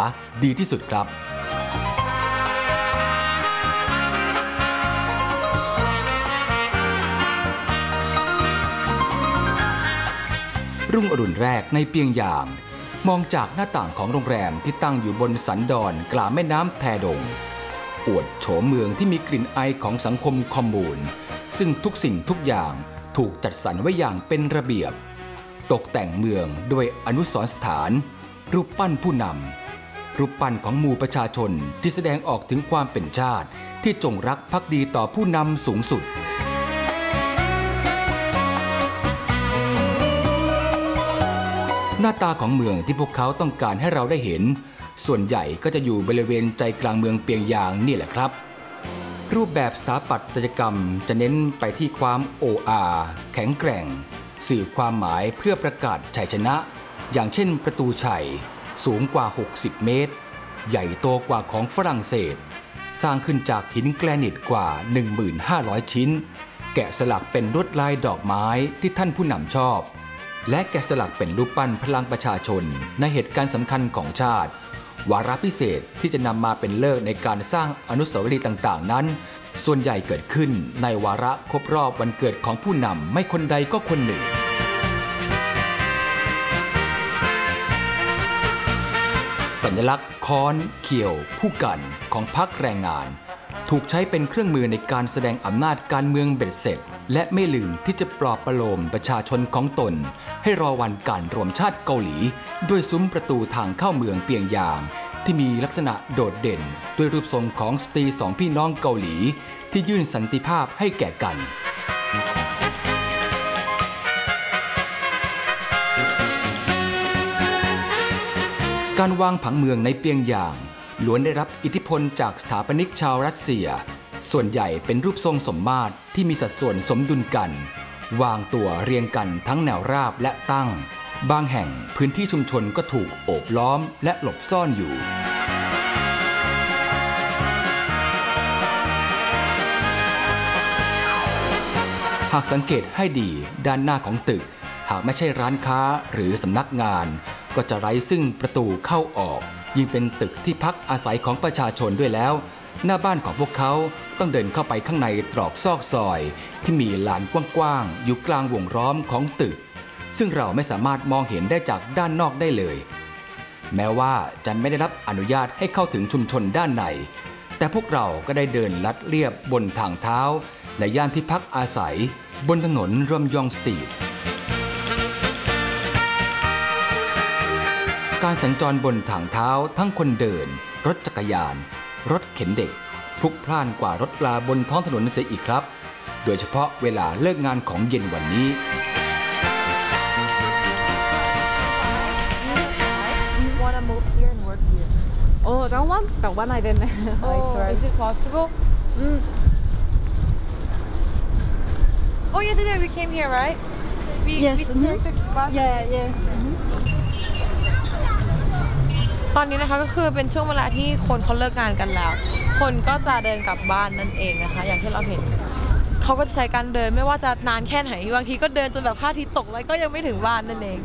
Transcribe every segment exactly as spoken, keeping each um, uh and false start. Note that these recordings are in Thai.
ดีที่สุดครับรุ่งอรุณแรกในเปียงยางมองจากหน้าต่างของโรงแรมที่ตั้งอยู่บนสันดอนกลางแม่น้ำแทดงอวดโฉมเมืองที่มีกลิ่นไอของสังคมคอมมูนซึ่งทุกสิ่งทุกอย่างถูกจัดสรรไว้อย่างเป็นระเบียบตกแต่งเมืองด้วยอนุสรณ์สถานรูปปั้นผู้นำรูปปั้นของหมู่ประชาชนที่แสดงออกถึงความเป็นชาติที่จงรักภักดีต่อผู้นำสูงสุดหน้าตาของเมืองที่พวกเขาต้องการให้เราได้เห็นส่วนใหญ่ก็จะอยู่บริเวณใจกลางเมืองเปียงยางนี่แหละครับรูปแบบสถาปัตยกรรมจะเน้นไปที่ความโอ้อาแข็งแกร่งสื่อความหมายเพื่อประกาศชัยชนะอย่างเช่นประตูชัยสูงกว่าหกสิบเมตรใหญ่โตกว่าของฝรั่งเศสสร้างขึ้นจากหินแกรนิตกว่า หนึ่งพันห้าร้อย ชิ้นแกะสลักเป็นลวดลายดอกไม้ที่ท่านผู้นำชอบและแกะสลักเป็นรูปปั้นพลังประชาชนในเหตุการณ์สำคัญของชาติวาระพิเศษที่จะนำมาเป็นเลิกในการสร้างอนุสาวรีย์ต่างๆนั้นส่วนใหญ่เกิดขึ้นในวาระครบรอบวันเกิดของผู้นำไม่คนใดก็คนหนึ่งสัญลักษณ์ค้อนเขียวผู้กันของพรรคแรงงานถูกใช้เป็นเครื่องมือในการแสดงอำนาจการเมืองเบ็ดเสร็จและไม่ลืมที่จะปลอบประโลมประชาชนของตนให้รอวันการรวมชาติเกาหลีด้วยซุ้มประตูทางเข้าเมืองเปียงยางที่มีลักษณะโดดเด่นด้วยรูปทรงของสตรีสองพี่น้องเกาหลีที่ยื่นสันติภาพให้แก่กันการวางผังเมืองในเปียงยางล้วนได้รับอิทธิพลจากสถาปนิกชาวรัสเซียส่วนใหญ่เป็นรูปทรงสมมาตรที่มีสัดส่วนสมดุลกันวางตัวเรียงกันทั้งแนวราบและตั้งบางแห่งพื้นที่ชุมชนก็ถูกโอบล้อมและหลบซ่อนอยู่หากสังเกตให้ดีด้านหน้าของตึกหากไม่ใช่ร้านค้าหรือสำนักงานก็จะไร้ซึ่งประตูเข้าออกยิ่งเป็นตึกที่พักอาศัยของประชาชนด้วยแล้วหน้าบ้านของพวกเขาต้องเดินเข้าไปข้างในตรอกซอกซอยที่มีลานกว้างๆอยู่กลางวงล้อมของตึกซึ่งเราไม่สามารถมองเห็นได้จากด้านนอกได้เลยแม้ว่าจะไม่ได้รับอนุญาตให้เข้าถึงชุมชนด้านในแต่พวกเราก็ได้เดินลัดเลียบบนทางเท้าในย่านที่พักอาศัยบนถนนรมยองสตรีทการสัญจรบนทางเท้าทั้งคนเดินรถจักรยานรถเข็นเด็กพลุกพล่านกว่ารถลาบนท้องถนนเสียอีกครับโดยเฉพาะเวลาเลิกงานของเย็นวันนี้ Oh, that one? That one I didn't. Oh, is it possible? Mm. Oh, yesterday we came here, right? We, yes. We mm-hmm. took the bus. Yeah, yeah. Mm-hmm. ตอนนี้นะคะก็คือเป็นช่วงเวลาที่คนเขาเลิกงานกันแล้วคนก็จะเดินกลับบ้านนั่นเองนะคะอย่างที่เราเห็นเขาก็จะใช้การเดินไม่ว่าจะนานแค่ไหนบางทีก็เดินจนแบบพระอาทิตย์ตกแล้วก็ยังไม่ถึงบ้านนั่นเอง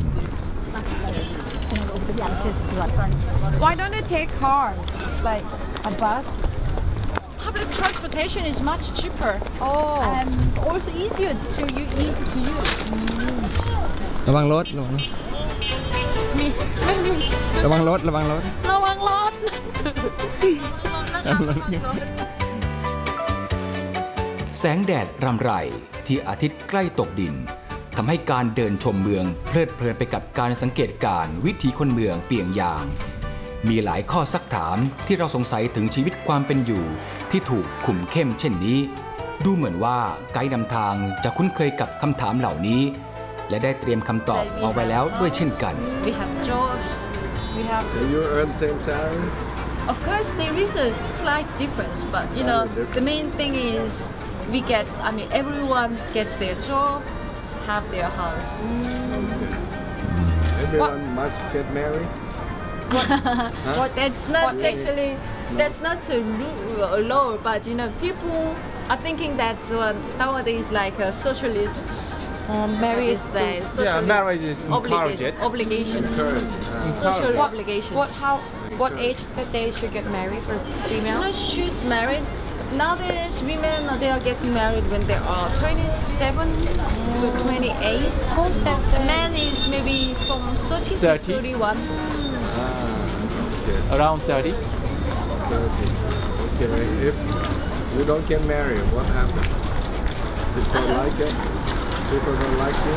Why don't they take car like a bus? Public transportation is much cheaper. Oh. And also easier to use. Easy to use. ระวังรถระวังระวังรถระวังรถระวังรถแสงแดดรำไรที่อาทิตย์ใกล้ตกดินทำให้การเดินชมเมืองเพลิดเพลินไปกับการสังเกตการณ์วิถีคนเมืองเปียงยางมีหลายข้อซักถามที่เราสงสัยถึงชีวิตความเป็นอยู่ที่ถูกคุมเข้มเช่นนี้ดูเหมือนว่าไกด์นำทางจะคุ้นเคยกับคำถามเหล่านี้และได้เตรียมคำตอบเอาไว้แล้วด้วยเช่นกัน We have jobs. We have. Do you earn the same salary? Of course, there is a slight difference, but you know, the main thing is we get. I mean, everyone gets their job, have their house. Everyone must get married. Well, that's not actually. That's not a law, but you know, people are thinking that uh, nowadays, like uh, socialists Um, Mary That is is the the- social Yeah, marriage is obligation. encouraged. Obligation. Encourage. Uh, Social what, obligation. what how what age that they should get married for female? Women should marry. Nowadays, women uh, they are getting married when they are twenty-seven to twenty-eight. The man is maybe from thirty, thirty. to thirty-one. okay. Around thirty. thirty. Okay. If you don't get married, what happens? People like it? People don't like you?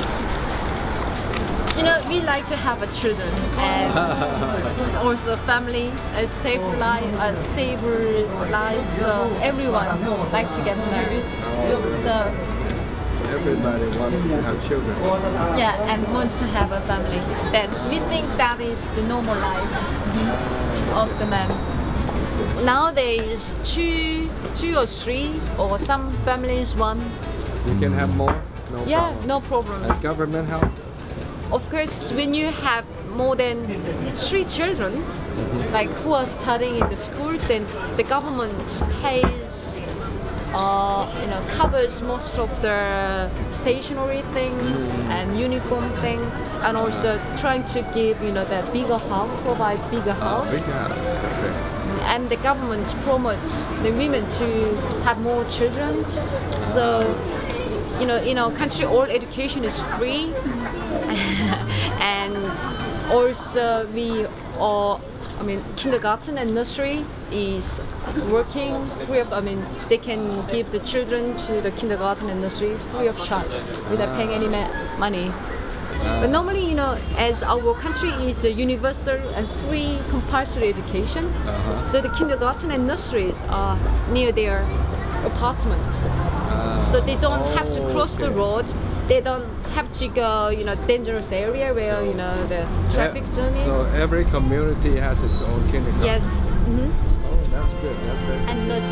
You know, we like to have a children and also family, a stable life, a stable life. So everyone like to get married. So Everybody wants to have children. yeah, and wants to have a family. That's we think that is the normal life of the man. Nowadays, two, two or three, or some families one. You can have more? No Yeah, problem. no problem. Does government help? Of course, when you have more than three children, like who are studying in the schools, then the government pays, uh, you know, covers most of the stationery things and uniform thing, and also trying to give, you know, the bigger house, provide bigger Oh, house. big house. Okay. And the government promotes the women to have more children. So, you know, in our country, all education is free, and also we are, I mean, kindergarten and nursery is working free of. I mean, they can give the children to the kindergarten and nursery free of charge without paying any ma- money. But normally, you know, as our country is a universal and free compulsory education, Uh-huh. so the kindergarten and nurseries are near their apartment. Uh, So they don't have to cross the okay. road. They don't have to go, you know, dangerous area where, you know, the traffic E- journeys. So every community has its own kindergarten. Yes. hmm Oh, that's good. That's very And nursery.